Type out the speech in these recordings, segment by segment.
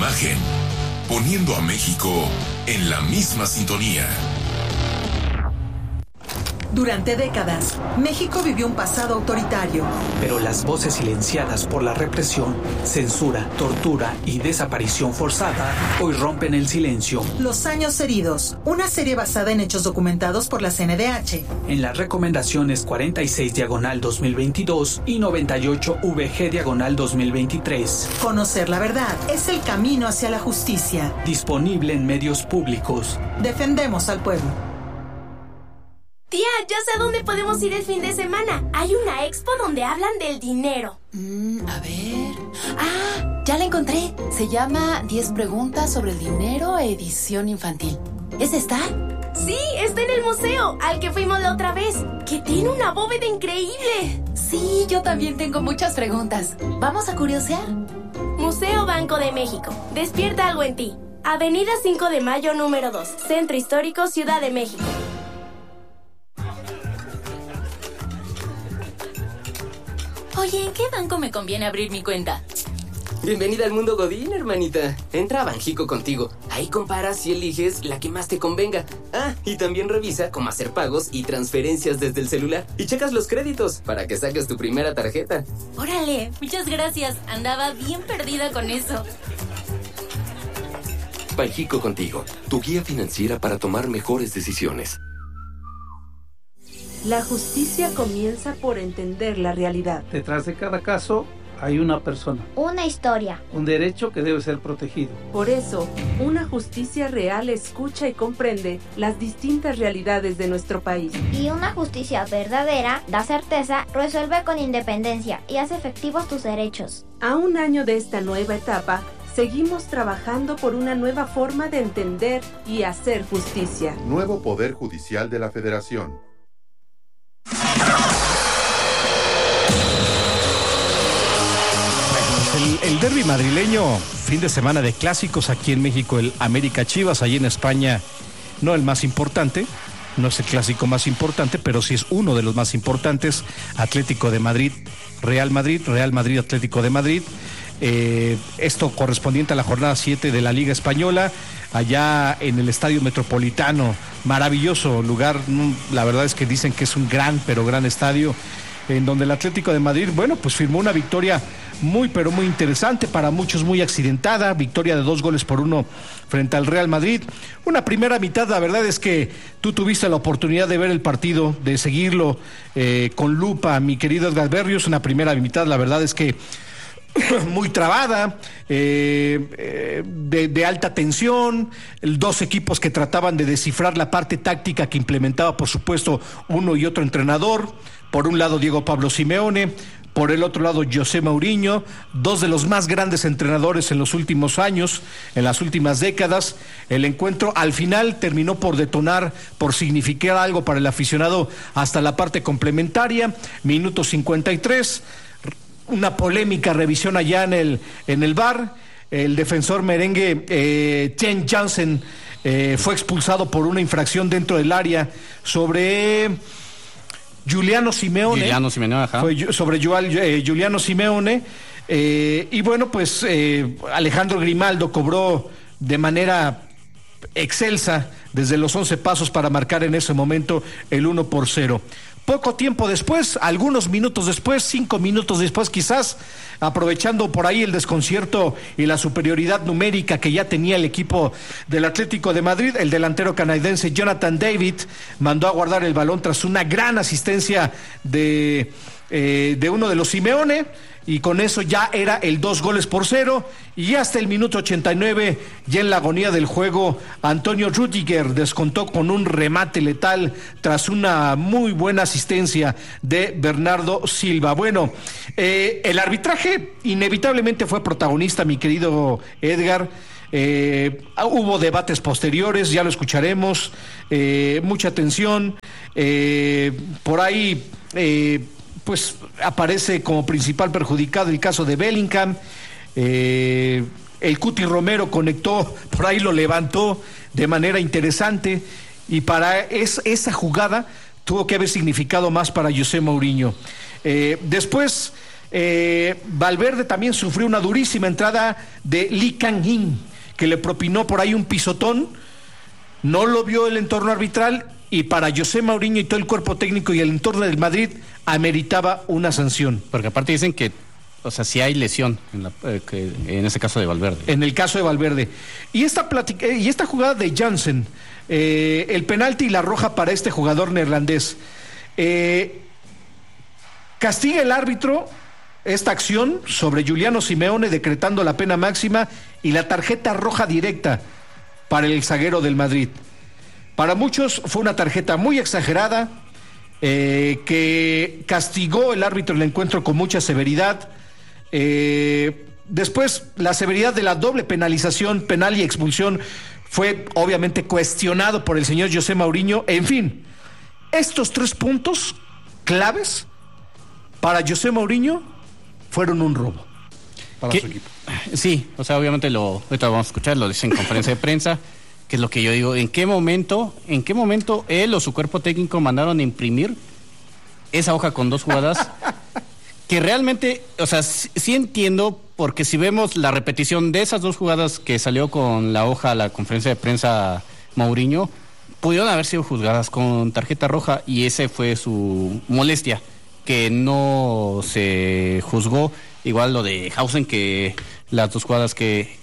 imagen, poniendo a México en la misma sintonía. Durante décadas, México vivió un pasado autoritario. Pero las voces silenciadas por la represión, censura, tortura y desaparición forzada hoy rompen el silencio. Los años heridos, una serie basada en hechos documentados por la CNDH. En las recomendaciones 46/2022 y 98/VG/2023. Conocer la verdad es el camino hacia la justicia. Disponible en medios públicos. Defendemos al pueblo. Tía, ya sé a dónde podemos ir el fin de semana. Hay una expo donde hablan del dinero. A ver... ¡Ah! Ya la encontré. Se llama 10 preguntas sobre el dinero, edición infantil. ¿Es esta? Sí, está en el museo, al que fuimos la otra vez. Que tiene una bóveda increíble. Sí, yo también tengo muchas preguntas. ¿Vamos a curiosear? Museo Banco de México. Despierta algo en ti. Avenida 5 de Mayo, número 2. Centro Histórico, Ciudad de México. Oye, ¿en qué banco me conviene abrir mi cuenta? Bienvenida al mundo Godín, hermanita. Entra a Banjico contigo. Ahí comparas y eliges la que más te convenga. Ah, y también revisa cómo hacer pagos y transferencias desde el celular. Y checas los créditos para que saques tu primera tarjeta. Órale, muchas gracias. Andaba bien perdida con eso. Banjico contigo, tu guía financiera para tomar mejores decisiones. La justicia comienza por entender la realidad. Detrás de cada caso hay una persona. Una historia. Un derecho que debe ser protegido. Por eso, una justicia real escucha y comprende las distintas realidades de nuestro país. Y una justicia verdadera da certeza, resuelve con independencia y hace efectivos tus derechos. A un año de esta nueva etapa, seguimos trabajando por una nueva forma de entender y hacer justicia. Nuevo Poder Judicial de la Federación. El derbi madrileño, fin de semana de clásicos aquí en México, el América Chivas, allí en España, no el más importante, no es el clásico más importante, pero sí es uno de los más importantes. Atlético de Madrid, Real Madrid, Atlético de Madrid. Esto correspondiente a la jornada 7 de la Liga Española, allá en el Estadio Metropolitano, maravilloso lugar. La verdad es que dicen que es un gran estadio, en donde el Atlético de Madrid, bueno, pues firmó una victoria muy interesante, para muchos muy accidentada, victoria de 2-1 frente al Real Madrid. Una primera mitad, la verdad es que tú tuviste la oportunidad de ver el partido, de seguirlo con lupa, mi querido Edgar Berrios. Una primera mitad, la verdad es que muy trabada, de alta tensión, dos equipos que trataban de descifrar la parte táctica que implementaba, por supuesto, uno y otro entrenador. Por un lado Diego Pablo Simeone, por el otro lado José Mourinho, dos de los más grandes entrenadores en los últimos años, en las últimas décadas. El encuentro al final terminó por detonar, por significar algo para el aficionado hasta la parte complementaria, minuto 53, una polémica revisión allá en el VAR. El defensor merengue Chen Jansen fue expulsado por una infracción dentro del área sobre Giuliano Simeone. Fue sobre Giuliano Simeone. Y bueno, pues Alejandro Grimaldo cobró de manera excelsa desde los 11 pasos para marcar en ese momento el 1-0. Poco tiempo después, algunos minutos después, 5 minutos después quizás, aprovechando por ahí el desconcierto y la superioridad numérica que ya tenía el equipo del Atlético de Madrid, el delantero canadiense Jonathan David mandó a guardar el balón tras una gran asistencia de uno de los Simeone, y con eso ya era el 2-0, y hasta el minuto 89, ya en la agonía del juego, Antonio Rüdiger descontó con un remate letal tras una muy buena asistencia de Bernardo Silva. Bueno, el arbitraje inevitablemente fue protagonista, mi querido Edgar. Hubo debates posteriores, ya lo escucharemos, mucha tensión, por ahí pues aparece como principal perjudicado el caso de Bellingham. El Cuti Romero conectó, por ahí lo levantó de manera interesante, y para esa jugada tuvo que haber significado más para José Mourinho. Después Valverde también sufrió una durísima entrada de Lee Kang-in, que le propinó por ahí un pisotón. No lo vio el entorno arbitral y para José Mourinho y todo el cuerpo técnico y el entorno del Madrid ameritaba una sanción. Porque aparte dicen que, o sea, si hay lesión en ese caso de Valverde. En el caso de Valverde. Y esta jugada de Jansen, el penalti y la roja para este jugador neerlandés. Castiga el árbitro esta acción sobre Giuliano Simeone, decretando la pena máxima y la tarjeta roja directa para el zaguero del Madrid. Para muchos fue una tarjeta muy exagerada, que castigó el árbitro el encuentro con mucha severidad. Después, la severidad de la doble penalización, penal y expulsión, fue obviamente cuestionado por el señor José Mourinho. En fin, estos 3 puntos claves para José Mourinho fueron un robo para su equipo. Sí, o sea, obviamente ahorita vamos a escuchar, lo dice en conferencia de prensa, que es lo que yo digo, ¿en qué momento él o su cuerpo técnico mandaron a imprimir esa hoja con 2 jugadas? Que realmente, o sea, sí entiendo, porque si vemos la repetición de esas 2 jugadas que salió con la hoja a la conferencia de prensa Mourinho, pudieron haber sido juzgadas con tarjeta roja y ese fue su molestia, que no se juzgó. Igual lo de Hausen, que las 2 jugadas que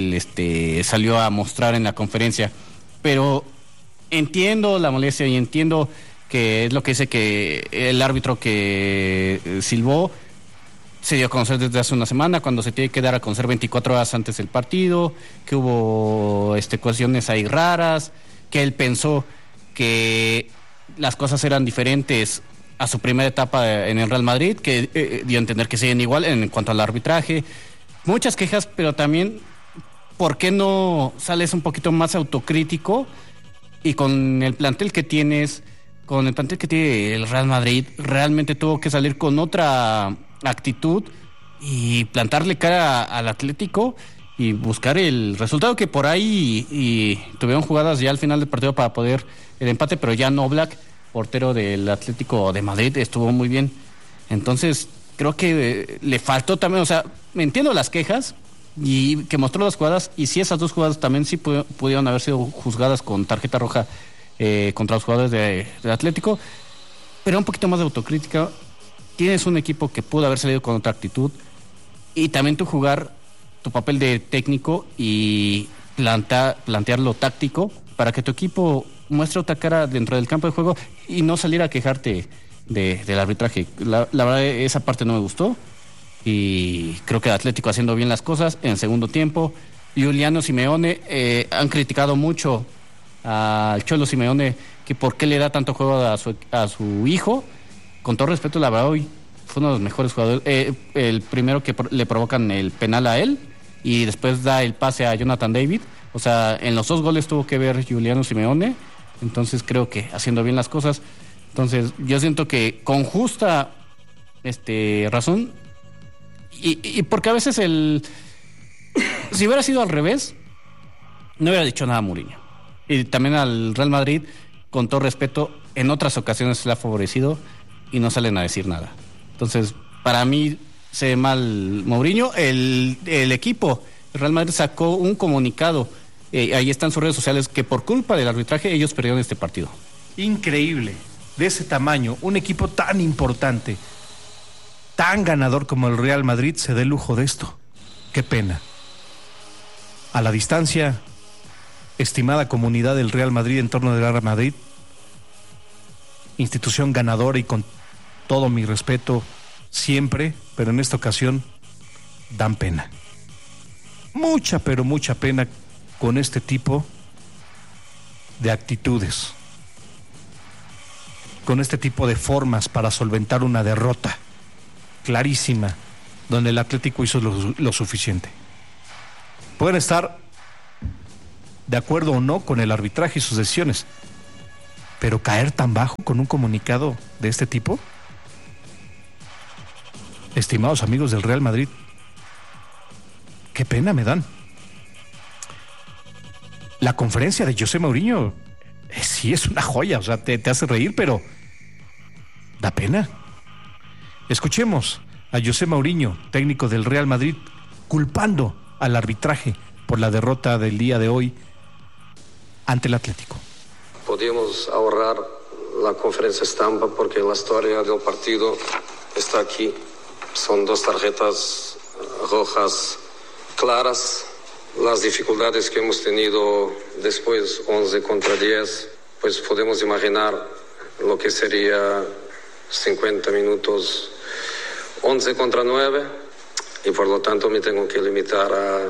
él salió a mostrar en la conferencia. Pero entiendo la molestia y entiendo que es lo que dice que el árbitro que silbó se dio a conocer desde hace una semana, cuando se tiene que dar a conocer 24 horas antes del partido, que hubo cuestiones ahí raras, que él pensó que las cosas eran diferentes a su primera etapa en el Real Madrid, que dio a entender que siguen igual en cuanto al arbitraje. Muchas quejas, pero también, ¿por qué no sales un poquito más autocrítico? Y con el plantel que tienes, con el plantel que tiene el Real Madrid, realmente tuvo que salir con otra actitud y plantarle cara al Atlético y buscar el resultado, que por ahí y tuvieron jugadas ya al final del partido para poder el empate, pero ya no Oblak, portero del Atlético de Madrid, estuvo muy bien. Entonces creo que le faltó también, o sea, me entiendo las quejas y que mostró las jugadas, y sí, esas 2 jugadas también sí pudieron haber sido juzgadas con tarjeta roja contra los jugadores de Atlético, pero un poquito más de autocrítica. Tienes un equipo que pudo haber salido con otra actitud, y también tú jugar tu papel de técnico y plantear lo táctico para que tu equipo muestre otra cara dentro del campo de juego y no salir a quejarte del arbitraje. La verdad, esa parte no me gustó, y creo que el Atlético haciendo bien las cosas en segundo tiempo. Giuliano Simeone, han criticado mucho al Cholo Simeone que por qué le da tanto juego a su hijo. Con todo respeto, la verdad, hoy fue uno de los mejores jugadores. El primero que le provocan el penal a él y después da el pase a Jonathan David. O sea, en los 2 goles tuvo que ver Giuliano Simeone. Entonces creo que haciendo bien las cosas. Entonces yo siento que con justa razón, y porque a veces si hubiera sido al revés, no hubiera dicho nada a Mourinho. Y también al Real Madrid, con todo respeto, en otras ocasiones se le ha favorecido y no salen a decir nada. Entonces, para mí se ve mal Mourinho. El equipo, el Real Madrid, sacó un comunicado, ahí están sus redes sociales, que por culpa del arbitraje ellos perdieron este partido. Increíble, de ese tamaño, un equipo tan importante, tan ganador como el Real Madrid, se dé el lujo de esto. Qué pena. A la distancia, estimada comunidad del Real Madrid en torno del Real Madrid, institución ganadora y con todo mi respeto siempre, pero en esta ocasión dan pena. Mucha, pero mucha pena con este tipo de actitudes, con este tipo de formas para solventar una derrota clarísima, donde el Atlético hizo lo suficiente. Pueden estar de acuerdo o no con el arbitraje y sus decisiones, pero caer tan bajo con un comunicado de este tipo, estimados amigos del Real Madrid, qué pena me dan. La conferencia de José Mourinho sí es una joya, o sea, te hace reír, pero da pena. Escuchemos a José Mourinho, técnico del Real Madrid, culpando al arbitraje por la derrota del día de hoy ante el Atlético. Podíamos ahorrar la conferencia estampa porque la historia del partido está aquí. Son 2 tarjetas rojas claras. Las dificultades que hemos tenido después, 11 contra 10, pues podemos imaginar lo que sería 50 minutos, 11 contra 9, y por lo tanto me tengo que limitar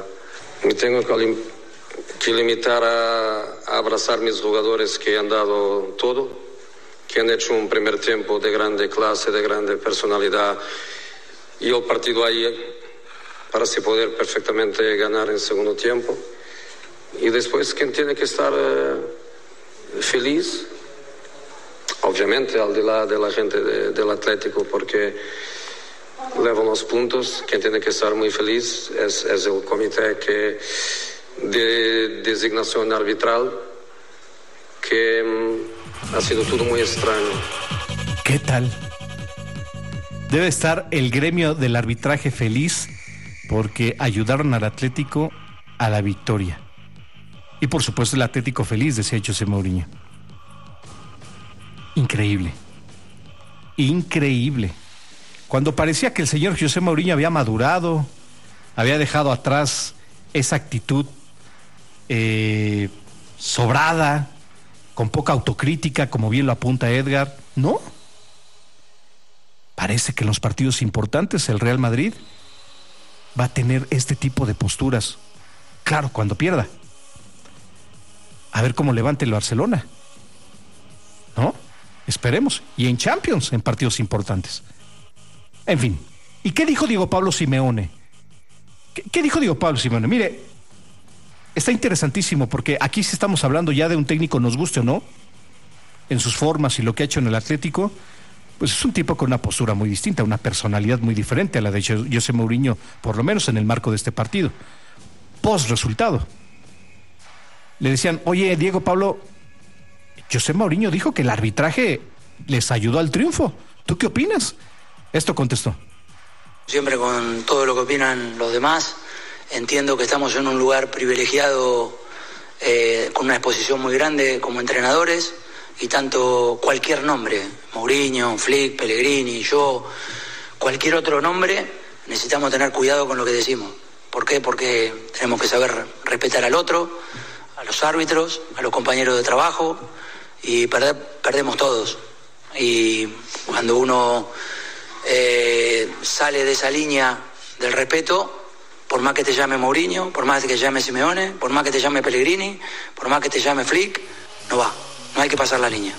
a abrazar mis jugadores que han dado todo, que han hecho un primer tiempo de grande clase, de grande personalidad, y el partido ahí para así poder perfectamente ganar en segundo tiempo. Y después, quien tiene que estar feliz, obviamente al de la gente del Atlético, porque llevan los puntos. Quien tiene que estar muy feliz es el comité de designación arbitral, que ha sido todo muy extraño. ¿Qué tal? Debe estar el gremio del arbitraje feliz porque ayudaron al Atlético a la victoria. Y por supuesto el Atlético feliz, decía José Mourinho. Increíble. Increíble. Cuando parecía que el señor José Mourinho había madurado, había dejado atrás esa actitud sobrada, con poca autocrítica, como bien lo apunta Edgar, ¿no? Parece que en los partidos importantes el Real Madrid va a tener este tipo de posturas. Claro, cuando pierda. A ver cómo levante el Barcelona, ¿no? Esperemos. Y en Champions, en partidos importantes. En fin. ¿Y qué dijo Diego Pablo Simeone? ¿Qué dijo Diego Pablo Simeone? Mire, está interesantísimo porque aquí sí estamos hablando ya de un técnico, nos guste o no, en sus formas y lo que ha hecho en el Atlético. Pues es un tipo con una postura muy distinta, una personalidad muy diferente a la de José Mourinho, por lo menos en el marco de este partido. Post resultado. Le decían, oye, Diego Pablo, José Mourinho dijo que el arbitraje les ayudó al triunfo. ¿Tú qué opinas? Esto contestó. Siempre con todo lo que opinan los demás, entiendo que estamos en un lugar privilegiado, con una exposición muy grande como entrenadores. Y tanto cualquier nombre, Mourinho, Flick, Pellegrini, yo, cualquier otro nombre, necesitamos tener cuidado con lo que decimos. ¿Por qué? Porque tenemos que saber respetar al otro, a los árbitros, a los compañeros de trabajo, y perdemos todos. Y cuando uno sale de esa línea del respeto, por más que te llame Mourinho, por más que te llame Simeone, por más que te llame Pellegrini, por más que te llame Flick, no va. No hay que pasar la línea.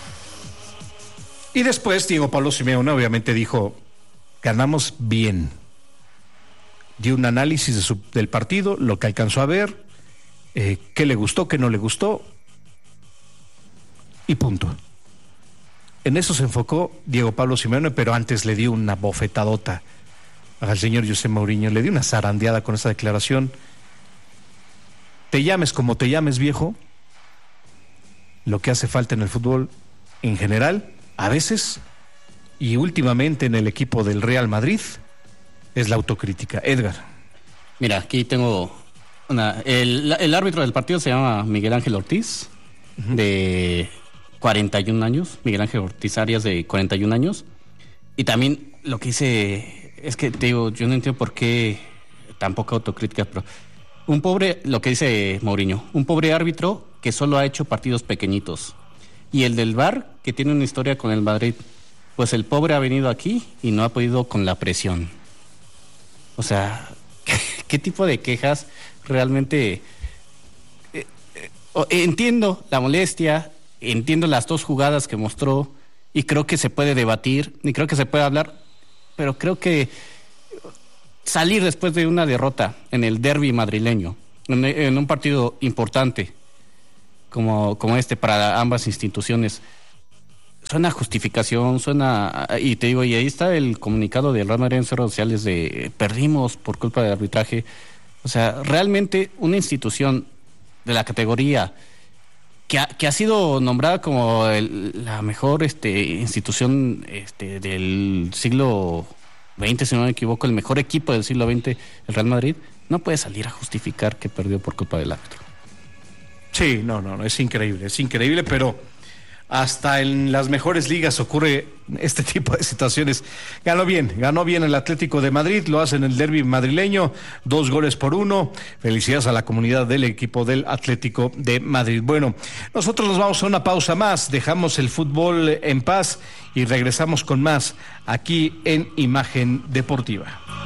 Y después Diego Pablo Simeone obviamente dijo, ganamos bien. Dio un análisis del partido, lo que alcanzó a ver, qué le gustó, qué no le gustó, y punto. En eso se enfocó Diego Pablo Simeone, pero antes le dio una bofetadota al señor José Mourinho, le dio una zarandeada con esa declaración. Te llames como te llames, viejo. Lo que hace falta en el fútbol en general, a veces, y últimamente en el equipo del Real Madrid, es la autocrítica. Edgar. Mira, aquí tengo el árbitro del partido se llama Miguel Ángel Ortiz, de 41 años, Miguel Ángel Ortiz Arias, de 41 años, y también lo que dice, es que te digo, yo no entiendo por qué tan poca autocrítica, pero lo que dice Mourinho, un pobre árbitro que solo ha hecho partidos pequeñitos. Y el del VAR, que tiene una historia con el Madrid, pues el pobre ha venido aquí y no ha podido con la presión. O sea, ¿qué tipo de quejas realmente? Entiendo la molestia, entiendo las 2 jugadas que mostró, y creo que se puede debatir, y creo que se puede hablar, pero creo que salir después de una derrota en el derbi madrileño, en un partido importante, como este para ambas instituciones, suena justificación, y te digo, y ahí está el comunicado del Real Madrid en redes sociales de perdimos por culpa del arbitraje. O sea, realmente una institución de la categoría que ha sido nombrada como la mejor institución del siglo XX, si no me equivoco, el mejor equipo del siglo XX, el Real Madrid, no puede salir a justificar que perdió por culpa del árbitro. Sí, no, es increíble, pero hasta en las mejores ligas ocurre este tipo de situaciones. Ganó bien el Atlético de Madrid, lo hace en el derbi madrileño, 2-1. Felicidades a la comunidad del equipo del Atlético de Madrid. Bueno, nosotros nos vamos a una pausa más, dejamos el fútbol en paz y regresamos con más aquí en Imagen Deportiva.